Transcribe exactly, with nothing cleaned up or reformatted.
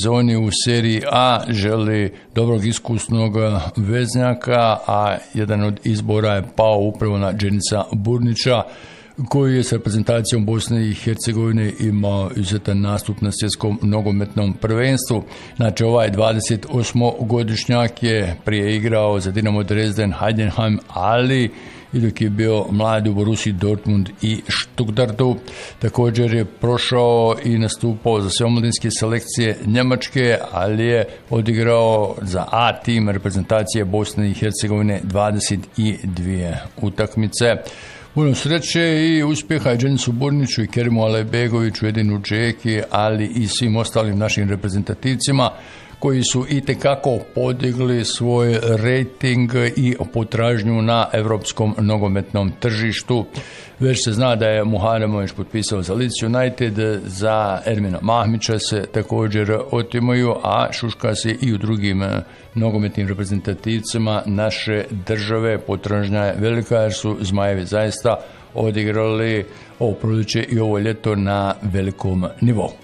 sezoni u seriji A želi dobrog iskusnog veznjaka, a jedan od izbora je pao upravo na Dženisa Burnića, koji je s reprezentacijom Bosne i Hercegovine imao izuzetan nastup na svjetskom nogometnom prvenstvu. Znači, ovaj dvadesetosmogodišnjak je prije igrao za Dinamo Dresden, Heidenheim, ali i dok je bio mladi u Borussiji Dortmund i Stuttgartu. Također je prošao i nastupao za sve omladinske selekcije Njemačke, ali je odigrao za A tim reprezentacije Bosne i Hercegovine dvadeset dvije utakmice. Puno sreće i uspjeha i Dženisu Burniću i Kerimu Alajbegoviću, Edinu Džeki, ali i svim ostalim našim reprezentativcima koji su itekako podigli svoj rejting i potražnju na evropskom nogometnom tržištu. Već se zna da je Muharemović potpisao za Leeds United, za Ermina Mahmića se također otimaju, a šuška se i u drugim nogometnim reprezentativcima naše države. Potražnja je velika jer su Zmajevi zaista odigrali ovo proljeće i ovo ljeto na velikom nivou.